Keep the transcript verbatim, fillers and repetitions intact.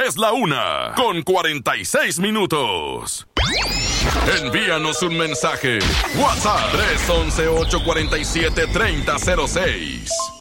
Es la una con cuarenta y seis minutos. Envíanos un mensaje. WhatsApp tres uno uno, ocho cuatro siete, tres cero cero seis.